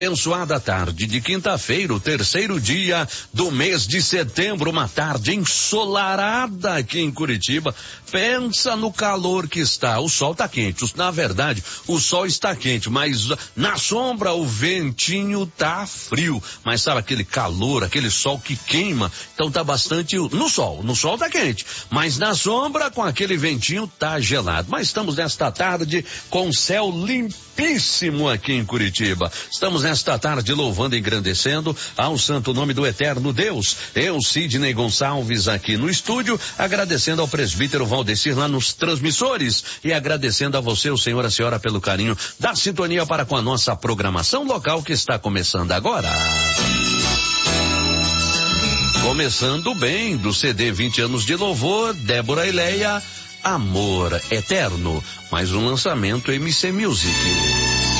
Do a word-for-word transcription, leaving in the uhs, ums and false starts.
Abençoada tarde de quinta-feira, o terceiro dia do mês de setembro, uma tarde ensolarada aqui em Curitiba. Pensa no calor que está. O sol está quente. Na verdade, o sol está quente, mas na sombra o ventinho tá frio. Mas sabe aquele calor, aquele sol que queima? Então tá bastante no sol. No sol tá quente, mas na sombra com aquele ventinho tá gelado. Mas estamos nesta tarde com céu limpíssimo aqui em Curitiba. Estamos nesta tarde louvando e engrandecendo ao santo nome do eterno Deus. Eu, Sidney Gonçalves, aqui no estúdio, agradecendo ao presbítero Valdecir lá nos transmissores e agradecendo a você, o senhor, a senhora, pelo carinho da sintonia para com a nossa programação local que está começando agora. Começando bem, do C D vinte anos de louvor, Débora e Leia, Amor Eterno. Mais um lançamento M C Music.